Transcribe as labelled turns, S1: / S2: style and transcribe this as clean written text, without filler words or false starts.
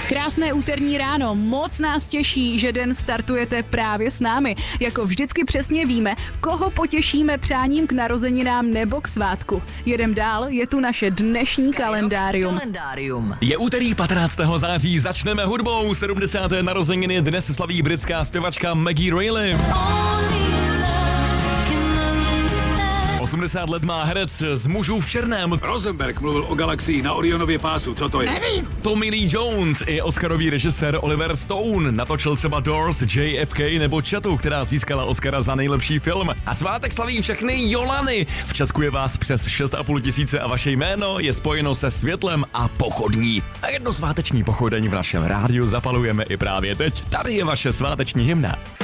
S1: Krásné úterní ráno, moc nás těší, že den startujete právě s námi. Jako vždycky přesně víme, koho potěšíme přáním k narozeninám nebo k svátku. Jedem dál, je tu naše dnešní kalendárium.
S2: Je úterý 15. září, začneme hudbou. 70. narozeniny dnes slaví britská zpěvačka Maggie Reilly. 80 let má herec z Mužů v černém.
S3: Rosenberg mluvil o galaxii na Orionově pásu, co to je?
S2: Nevím. Tommy Lee Jones i oscarový režisér Oliver Stone natočil třeba Doors, JFK nebo Chatu, která získala Oscara za nejlepší film. A svátek slaví všechny Jolany. V Česku je vás přes 6,5 tisíce a vaše jméno je spojeno se světlem a pochodní. A jedno sváteční pochodeň v našem rádiu zapalujeme i právě teď. Tady je vaše sváteční hymna.